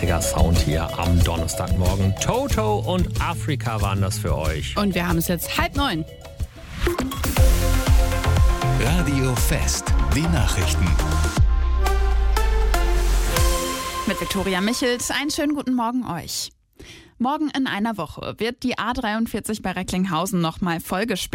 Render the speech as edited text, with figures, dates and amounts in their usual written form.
80er Sound hier am Donnerstagmorgen. Toto und Afrika waren das für euch. Und wir haben es jetzt 8:30. Radio Fest, die Nachrichten. Mit Viktoria Michels, einen schönen guten Morgen euch. Morgen in einer Woche wird die A43 bei Recklinghausen nochmal voll gesperrt.